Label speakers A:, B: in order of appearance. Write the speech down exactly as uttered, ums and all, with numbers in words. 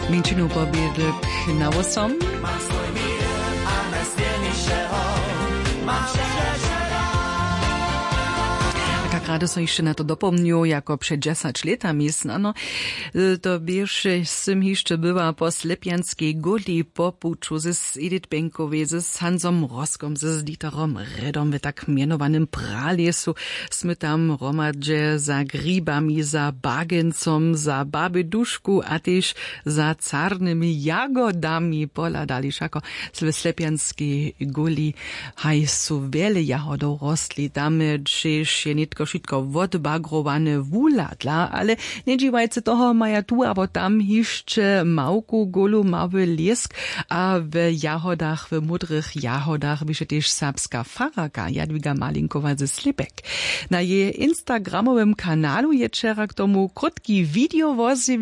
A: Minčinu pobiedek na osom.
B: Mám svoj mír a najsmielnejšieho mám všetko.
A: Tak rado som ešte na to dopomnil, ako před desať letami snano. To bieše som ešte była po Slepianskej guli po puču z Edith Benkowej, z Hansom Roskom, z Dieterom Redom, v tak mianowanym praliesu. Sme tam romadže za gribami, za bagencom, za babedušku a tiež za carnymi jagodami poladali. Šako v Slepianskej guli haj sú veľa jahodov rostli. Tam tiež je nitko všetko odbagrowane wuladla, ale nie dziwajce toho maja tu, abo tam jeszcze małku golu mały liesk, a w jahodach, w mudrych jahodach byše też serbska faraka Jadwiga Malinkowa ze Slipek. Na jej instagramowym kanalu je wczoraj k tomu krótki video